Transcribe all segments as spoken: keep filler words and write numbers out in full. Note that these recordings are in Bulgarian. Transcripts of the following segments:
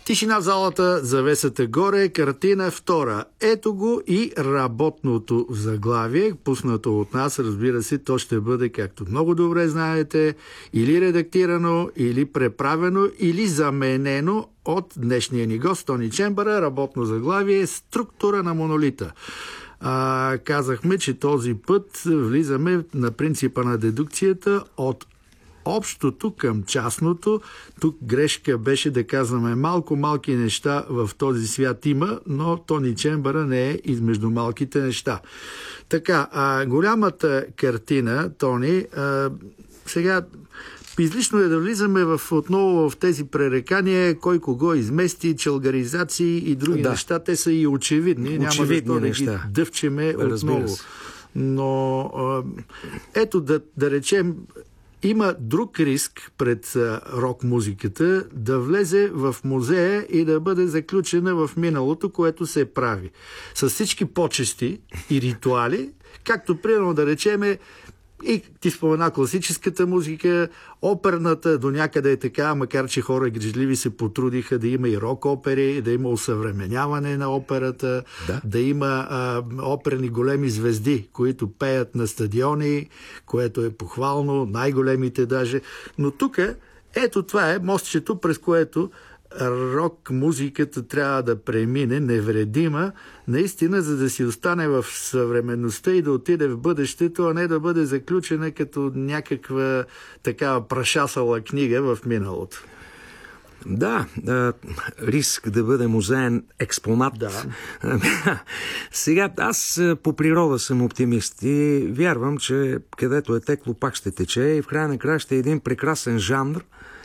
Тишина в залата, завесата горе, картина втора. Ето го и работното заглавие, пуснато от нас, разбира се, то ще бъде, както много добре знаете, или редактирано, или преправено, или заменено от днешния ни гост Тони Чембъра. Работно заглавие "Структура на монолита". А, казахме, че този път влизаме на принципа на дедукцията от общото към частното. Тук грешка беше да казваме малко малки неща в този свят има, но Тони Чембъра не е измежду малките неща. Така, а, голямата картина, Тони, а, сега излишно е да влизаме в, отново в тези пререкания, кой кого измести, челгаризации и други да. неща. Те са и очевидни. Очевидни Няма да, неща. да ги дъвчеме отново. Се. Но а, ето да, да речем, има друг риск пред рок-музиката да влезе в музея и да бъде заключена в миналото, което се прави. С всички почести и ритуали, както примерно да речеме, и ти спомена класическата музика, оперната до някъде е така, макар че хора грижливи се потрудиха да има и рок-опери, да има усъвременяване на операта, да, да има а, оперни големи звезди, които пеят на стадиони, което е похвално, най-големите даже. Но тук, ето това е мостчето, през което рок-музиката трябва да премине невредима, наистина, за да си остане в съвременността и да отиде в бъдещето, а не да бъде заключена като някаква такава прашасала книга в миналото. Да, да, риск да бъде музеен експонат. Да. Сега, аз по природа съм оптимист и вярвам, че където е текло, пак ще тече и в края на края ще е един прекрасен жанр,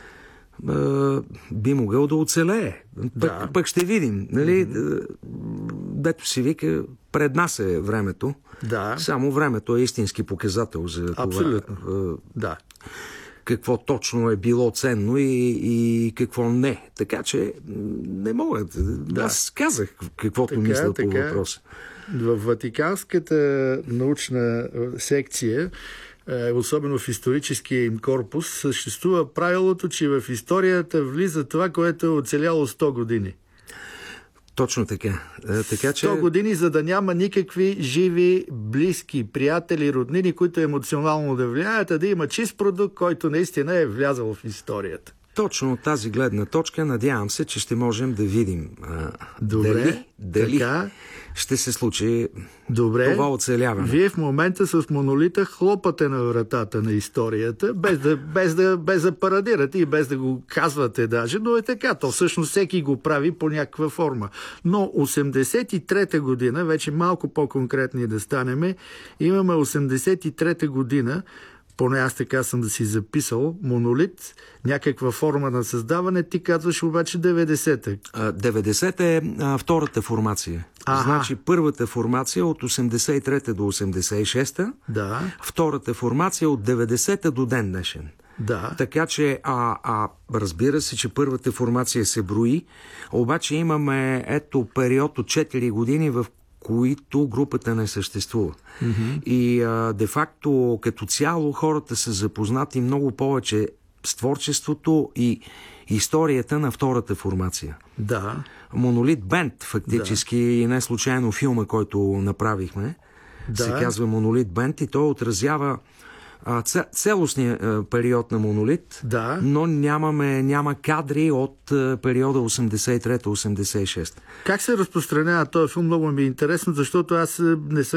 би могъл да оцелее. Да. Пък, пък ще видим. Нали? Mm-hmm. Дето си вика, пред нас е времето. Да. Само времето е истински показател за това. Абсолютно. Да. Какво точно е било ценно и, и какво не. Така че не мога. Да. Аз казах каквото така, мисля така, по въпроса. В Ватиканската научна секция, особено в историческия им корпус, съществува правилото, че в историята влиза това, което е оцеляло сто години. Точно така. така че... сто години, за да няма никакви живи, близки, приятели, роднини, които емоционално да влияят, а да има чист продукт, който наистина е влязъл в историята. Точно от тази гледна точка надявам се, че ще можем да видим а, Добре, дали, дали така. ще се случи Добре. това оцеляване. Вие в момента с монолита хлопате на вратата на историята, без да, без да, без да парадирате и без да го казвате даже, но е така. То всъщност всеки го прави по някаква форма. Но осемдесет и трета година, вече малко по-конкретни да станеме, имаме осемдесет и трета година, поне аз така съм да си записал, монолит, някаква форма на създаване, ти казваш обаче деветдесета. деветдесета е а, втората формация. Аха. Значи първата формация от осемдесет и трета до осемдесет и шеста, да. Втората формация от деветдесета до ден днешен. Да. Така че, а, а, разбира се, че първата формация се брои, обаче имаме ето период от четири години, в които групата не съществува. Mm-hmm. И а, де-факто като цяло хората са запознати много повече с творчеството и историята на втората формация. Да. Монолит Бенд, фактически, да. И не случайно филма, който направихме, да. Се казва Монолит Бенд и той отразява целостния период на монолит, да. Но нямаме, няма кадри от периода осемдесет и трета осемдесет и шеста. Как се разпространява този филм? Много ми е интересно, защото аз не съм